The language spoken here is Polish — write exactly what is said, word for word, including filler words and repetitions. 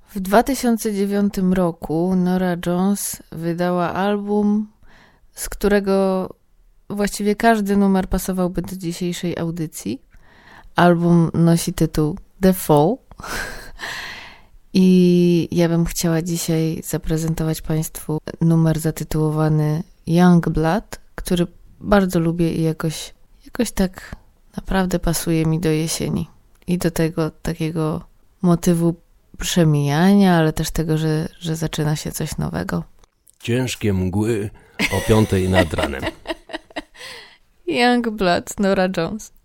W dwa tysiące dziewiątym roku Norah Jones wydała album, z którego właściwie każdy numer pasowałby do dzisiejszej audycji. Album nosi tytuł The Fall. I ja bym chciała dzisiaj zaprezentować Państwu numer zatytułowany Young Blood, który bardzo lubię i jakoś, jakoś tak naprawdę pasuje mi do jesieni. I do tego takiego motywu przemijania, ale też tego, że, że zaczyna się coś nowego. Ciężkie mgły o piątej nad ranem. Young Blood, Norah Jones.